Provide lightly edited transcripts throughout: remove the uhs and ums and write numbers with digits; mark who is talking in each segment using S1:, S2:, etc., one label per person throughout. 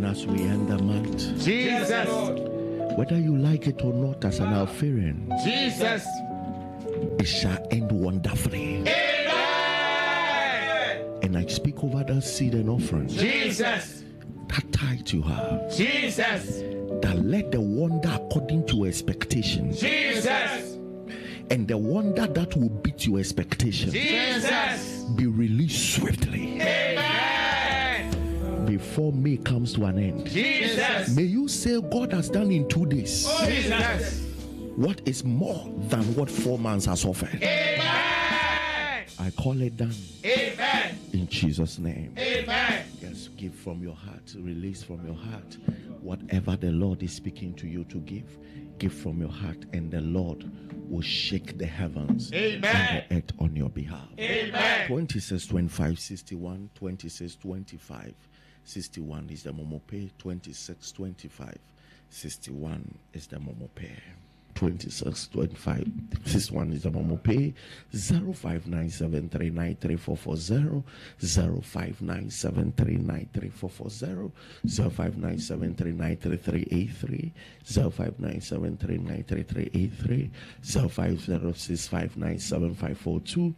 S1: as we end the month.
S2: Jesus.
S1: Whether you like it or not, as an Alpharian,
S2: Jesus.
S1: it shall end wonderfully.
S2: Amen.
S1: And I speak over that seed and offering.
S2: Jesus.
S1: That tithe you have.
S2: Jesus.
S1: That let the wonder according to expectation.
S2: Jesus.
S1: And the wonder that will beat your expectation.
S2: Jesus.
S1: Be released swiftly.
S2: Amen.
S1: Before May comes to an end.
S2: Jesus.
S1: May you say God has done in 2 days.
S2: Jesus.
S1: What is more than what 4 months has offered.
S2: Amen.
S1: I call it done.
S2: Amen.
S1: In Jesus' name.
S2: Amen.
S1: Yes, give from your heart. Release from your heart. Whatever the Lord is speaking to you to give from your heart, and the Lord will shake the heavens
S2: Amen.
S1: and the earth on your behalf.
S2: Amen.
S1: 20 says 25, 61. 20 says 25, 61 is the Momo Pay. 26, 25, 61 is the Momo Pay. 26, 25, 61 is the Momo Pay. 0597393440, 0597393440, 0597393383, 0597393383, 0506597542,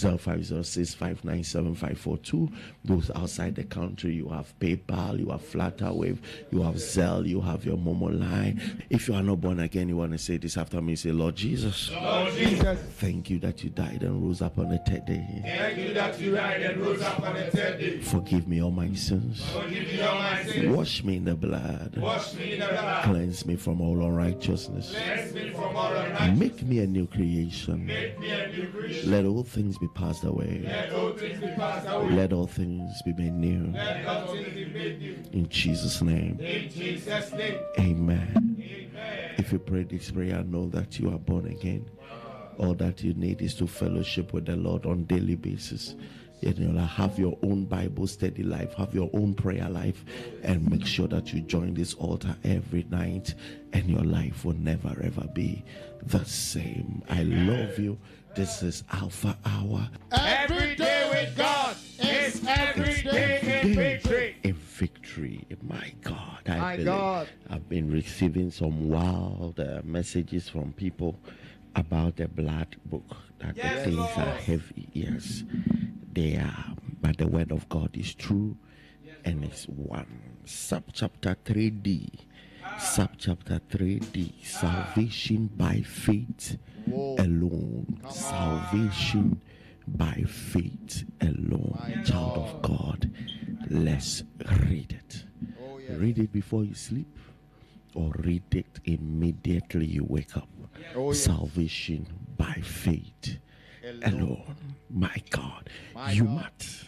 S1: 0506597542. Those outside the country, you have PayPal, you have Flutterwave, you have Zelle, you have your Momo line. If you are not born again, you want to say this after me. Say, Lord Jesus.
S2: Lord Jesus.
S1: Thank you that you died and rose up on the third day.
S2: Thank you that you died and rose up on the third day.
S1: Forgive me all my sins.
S2: Forgive me all my sins.
S1: Wash me in the blood.
S2: Wash me in the blood.
S1: Cleanse me from all unrighteousness.
S2: Cleanse me from all unrighteousness.
S1: Make me a new creation.
S2: Make me a new creation.
S1: Let all things be passed away.
S2: Let all things be passed away.
S1: Let all things be made new.
S2: Let all things be made new.
S1: In Jesus' name.
S2: In Jesus' name.
S1: Amen.
S2: Amen.
S1: If you pray this prayer, know that you are born again. All that you need is to fellowship with the Lord on a daily basis. Have your own Bible study life, have your own prayer life, and make sure that you join this altar every night, and your life will never ever be the same. I love you. This is Alpha Hour.
S2: Every day with God is every day in victory.
S1: In victory. My God.
S2: My God.
S1: I've been receiving some wild messages from people about the blood book, that
S2: Yes,
S1: the things
S2: Lord.
S1: are heavy. Yes, they are. But the word of God is true, and it's one. Subchapter 3D. Subchapter 3D. Salvation by faith alone. Salvation by faith alone. Child of God, let's read it. Read it before you sleep, or read it immediately you wake up. Salvation by faith alone. My God. UMAT.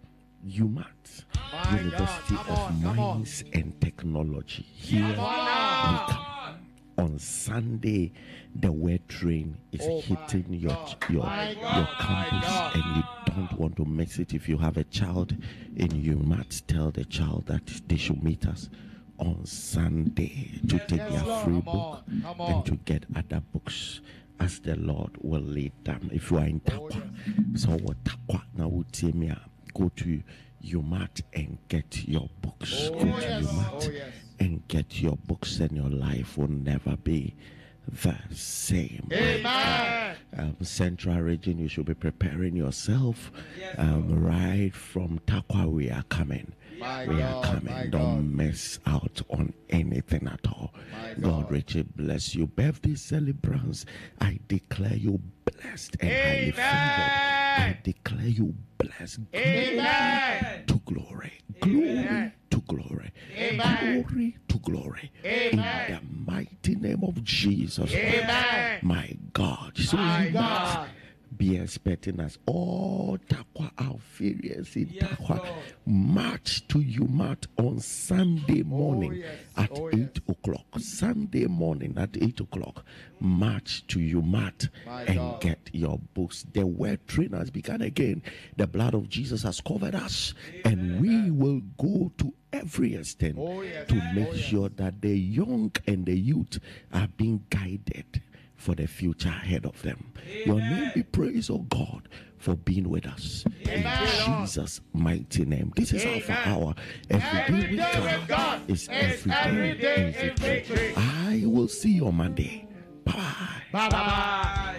S1: University of Mines and Technology. Here we come. On Sunday, the word train is hitting your campus, and you don't want to miss it. If you have a child in UMAT, tell the child that they should meet us on Sunday to take their free book and to get other books as the Lord will lead them. If you are in Takwa, so what Takwa now would tell me, go to UMAT and get your books. Go to UMAT and get your books, and your life will never be the same.
S2: Amen.
S1: Central region, you should be preparing yourself. Right from Takwa, we are coming. We are coming. Don't miss out on anything at all. God richly bless you. Birthday celebrants, I declare you blessed and highly favored. I declare you blessed.
S2: Amen.
S1: To glory. Glory to glory.
S2: Amen.
S1: Glory to glory.
S2: Amen.
S1: In the mighty name of Jesus.
S2: Amen.
S1: My God. So
S2: My
S1: you
S2: God.
S1: be expecting us all Takwa Alpharians in Takwa march to UMAT on Sunday morning at 8 o'clock. Sunday morning at 8 o'clock. March to UMAT and get your books. The word train has begun again. The blood of Jesus has covered us, and we will go to every extent to make sure that the young and the youth are being guided for the future ahead of them. Your name be praised, oh God, for being with us. In Jesus' mighty name. This is Alpha Hour. Every day with God is every day in victory. I will see you on Monday. Bye.
S2: Bye.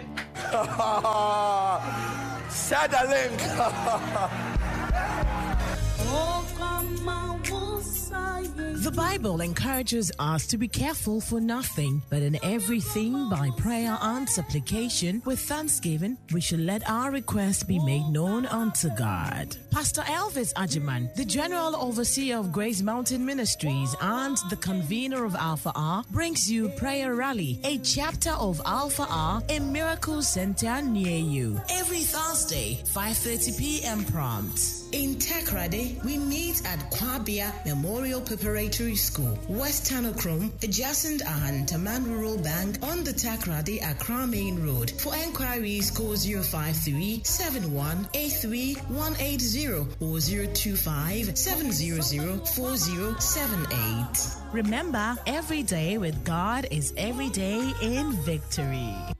S3: Share the link.
S4: The Bible encourages us to be careful for nothing, but in everything by prayer and supplication with thanksgiving, we should let our requests be made known unto God. Pastor Elvis Ajiman, the General Overseer of Grace Mountain Ministries and the convener of Alpha R, brings you Prayer Rally, a chapter of Alpha R, a miracle center near you. Every Thursday, 5:30 p.m. prompt. In Takrade, we meet at Kwabia Memorial Preparatory School, West Tanokrom, adjacent Taman Rural Bank on the Takrade Accra Main Road. For enquiries, call 053-7183-180 or 025-700-4078. Remember, every day with God is every day in victory.